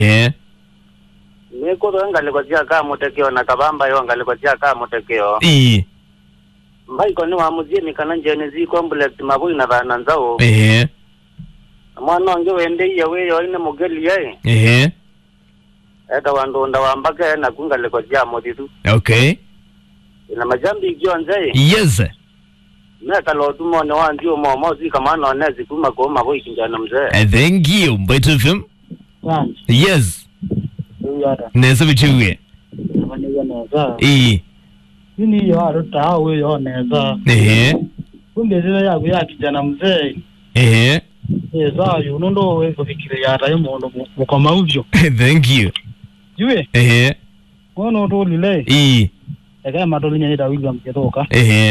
Niko ngale kwa tia kama mutekeo na kabamba yo ngale kwa tia kama mutekeo. Mbaiko ni wa muzini kana njene zi complex mabui na bana nzao. Mwana wange wende yawe yo ine mogeli yae. Eta wandonda wambaka na kungale kwa tia moditu. Okay. Ina majambi ikyo nzae. Yes. Neka lo tumone wandio mozi kama no nezi kuma ko mabo ikinjana mzee. Thank you. Mbeto FM. Yes. Neza bichuye. Nini yo arota we yo neza. Kumbe zile ya kijana mzee. Eza yunondo we kufikire ya rayo mondo mukoma uvyo. Thank you. Juwe. Wono to lile. Eka matoli nyane da William ketoka.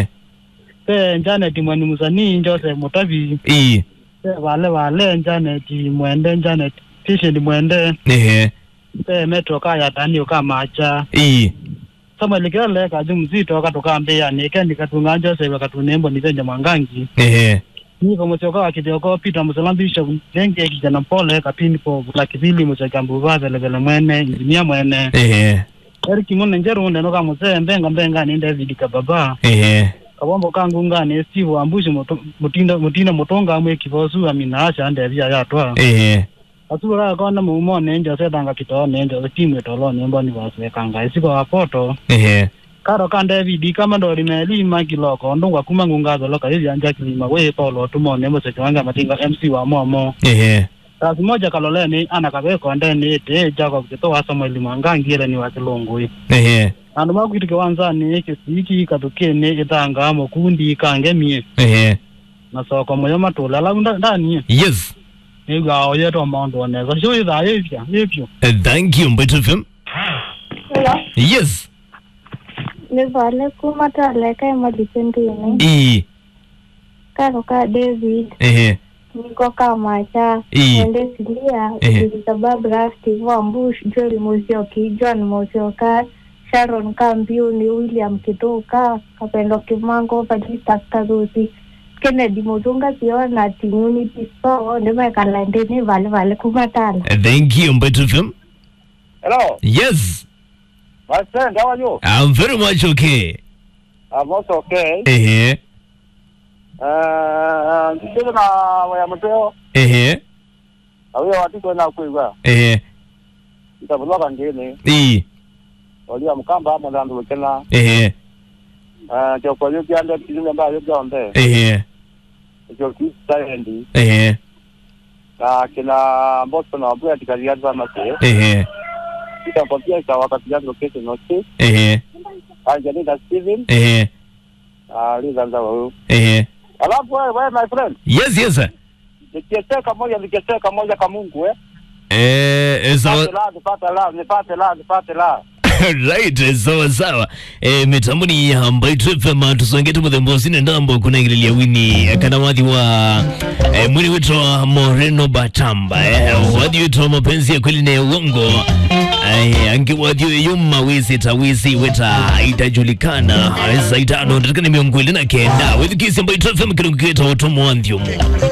Pe njane timwani musani njose mutabi. Pe wale njane timwende njane tishe timwende. Pe metro kaya tani ukamacha. Sama likele kajumzito katoka Mbeya nikendi katunganja sebe katunembo nizenja mangangi. Niko mchoka akidoko Peter Musalambisha ngenge kijana pole kapini po la kibili mchakambu vaza levele mwene injinia mwene. Eriki mwene njeru ndeno kama mzee mbenga ni David kababa. Kabombo kangu ngane Steve ambushi mutinda motonga amwe kivosu amina acha ande vya yatwa. Asura kona muumone nje sedanga kitone nje timu tolo nyomba ni waswe kanga isiko apoto. Karo kande vidi kama ndori meli magiloko ndungwa kumangungazo loka hivi anja kilima we Paulo tumone mose kiwanga matinga MC wa momo. Kazi moja kaloleni ana kabeko ndeni ete jako kutoa Samuel Mwangangi ile ni wakilungu. Ando makwitike wanzani kisiki katukene itanga mokundi kangemie. Na soko moyo matula la ndani. Yes. Ega yeto mondo neza shoyi da yepyo. Thank you Mbeto FM. Hello. Yes. Ni vale kumata leka madipendini. Karo ka David. Niko kama cha ende silia sababu rafti wa mbush Joel Musioki John Musioka Sharon Kambiu ni William Kitoka Kapendo Kimango Padita Karuti Kennedy Muzunga siona community so ndema kalende ni vale kumatala. Thank you Mbeto FM. Hello. Yes. My friend, how are you? I'm very much okay. I'm also okay. Ndivyo na waya mteo. Awe watiko na kuiva. Itabulwa ngene. Olia mkamba ama ndandu kena. Cho kwa hiyo kianda kizinga mbayo jonde. Cho kisaendi. Na kina mboto na bwa tikalia za mase. Kita kopia kwa wakati ya location note. Anjani da Steven. Lizanza wao. Alafu wewe my friend. Yes sir. Nikiteka moja kama Mungu nipate la. Right, sawa. Mitambo ni ya Mbeto FM tusongete mu thembosi ndambo kuna ingililia wini kana wathi wa mwini wetu Moreno Batamba wathi wetu mapenzi ya kweli na uongo ange wathi yuma wisi weta itajulikana zaitano ndikana miongwele na kenda with kisi Mbeto FM kirungeta watomo wanthiomo.